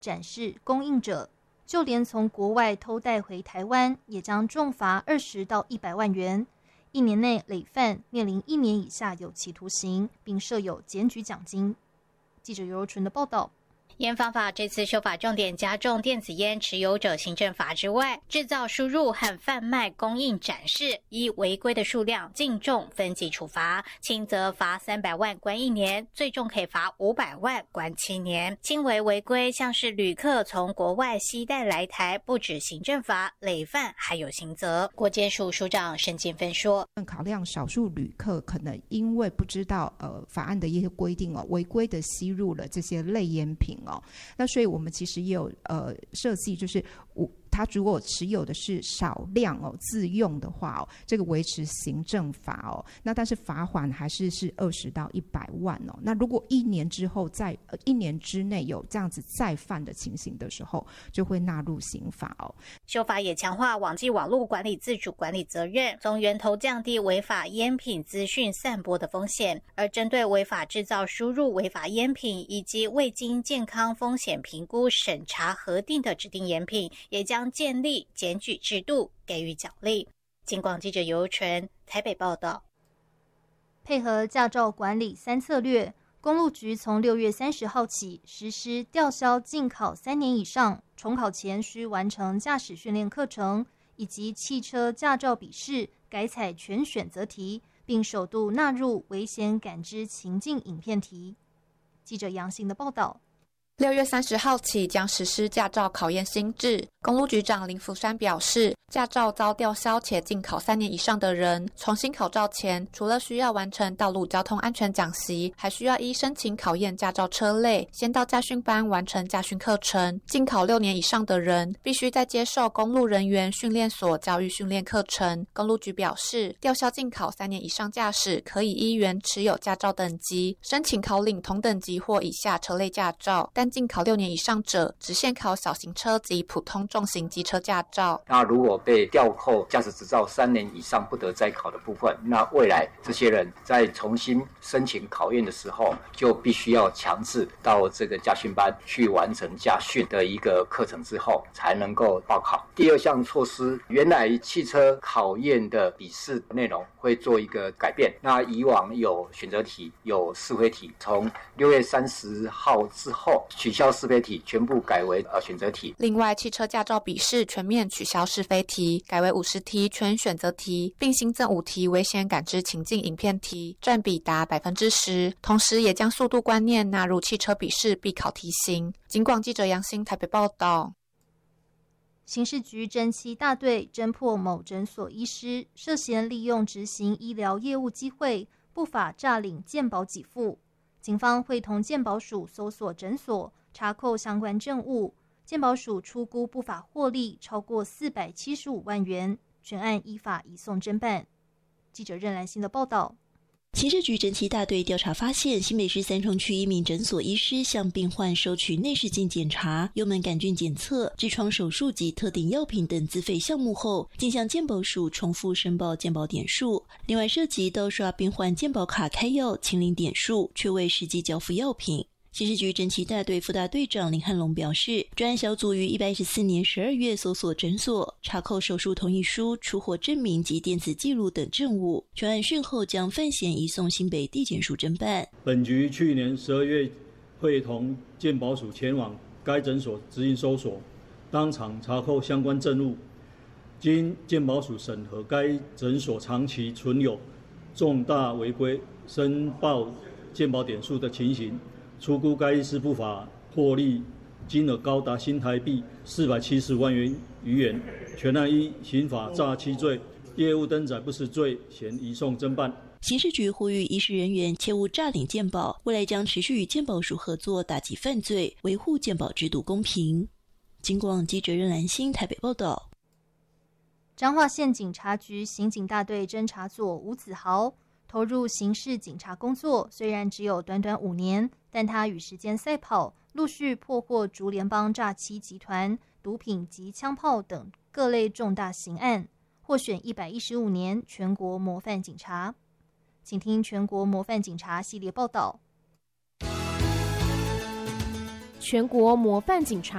展示、供应者，就连从国外偷带回台湾，也将重罚20到100万元。1年内累犯面临1年以下有期徒刑，并设有检举奖金。记者尤柔纯的报道。 烟方法这次修法重点加重电子烟持有者行政罚之外，制造、输入和贩卖、供应、展示依违规的数量净重分级处罚，轻则罚300万关1年，最重可以罚500万关7年。轻微违规像是旅客从国外携带来台，不止行政罚，累犯还有刑责。国检署署长沈建芬说， 考量少数旅客可能因为不知道法案的一些规定违规的吸入了这些类烟品那所以我们其实也有设计，就是他如果持有的是少量自用的话这个维持行政罚那但是罚款还是20到100万那如果1年之后在1年之内有这样子再犯的情形的时候，就会纳入刑法修法也强化网际网络管理自主管理责任，从源头降低违法烟品资讯散播的风险。而针对违法制造、输入违法烟品以及未经健康风险评估、审查核定的指定烟品，也将建立检举制度，给予奖励。警广记者尤纯台北报道。 配合驾照管理3策略，公路局从6月30号起实施吊销禁考3年以上，重考前需完成驾驶训练课程，以及汽车驾照笔试改采全选择题，并首度纳入危险感知情境影片题。记者杨欣的报道。 6月30号起将实施驾照考验新制。公路局长林福山表示，驾照遭吊销且禁考3年以上的人，重新考照前，除了需要完成道路交通安全讲习，还需要依申请考验驾照车类，先到驾训班完成驾训课程。禁考6年以上的人，必须再接受公路人员训练所教育训练课程。公路局表示，吊销禁考3年以上驾驶，可以依原持有驾照等级，申请考领同等级或以下车类驾照，但禁考6年以上者，只限考小型车及普通重型机车驾照。 那如果被吊扣驾驶执照3年以上不得再考的部分，那未来这些人在重新申请考验的时候，就必须要强制到这个驾训班去完成驾训的一个课程之后，才能够报考。第二项措施，原来汽车考验的笔试内容会做一个改变。那以往有选择题，有是非题，从6月30号之后取消是非题，全部改为选择题。 另外，汽车驾照笔试全面取消是非题，改为50题全选择题，并新增5题危险感知情境影片题，占比达10%。同时，也将速度观念纳入汽车笔试必考题型。警广记者杨欣台北报道。 刑事局侦缉大队侦破某诊所医师涉嫌利用执行医疗业务机会，不法诈领健保给付。警方会同健保署搜索诊所，查扣相关证物。健保署初估不法获利超过475万元，全案依法移送侦办。记者任兰心的报道。 刑事局侦缉大队调查发现，新北市三重区一名诊所医师向病患收取内视镜检查、幽门杆菌检测、痔疮手术及特定药品等自费项目后，竟向健保署重复申报健保点数，另外涉及盗刷病患健保卡开药、清零点数，却未实际交付药品。刑事局侦缉大队副大队长林汉龙表示，专案小组于114年12月搜索诊所，查扣手术同意书、出货证明及电子记录等证物。全案讯后将犯嫌移送新北地检署侦办。 本局去年12月会同健保署前往该诊所执行搜索，当场查扣相关证物。经健保署审核，该诊所长期存有重大违规申报健保点数的情形，初估该医师不法获利金额高达新台币470万元余元，全案依刑法诈欺罪、业务登载不实罪嫌移送侦办。 刑事局呼吁医事人员切勿诈领健保，未来将持续与健保署合作，打击犯罪，维护健保制度公平。警广记者任兰心台北报道。 彰化县警察局刑警大队侦查组吴子豪投入刑事警察工作，虽然只有短短5年，但他与时间赛跑，陆续破获竹联帮诈欺集团、毒品及枪炮等各类重大刑案，获选115年全国模范警察。请听全国模范警察系列报道。 全国模范警察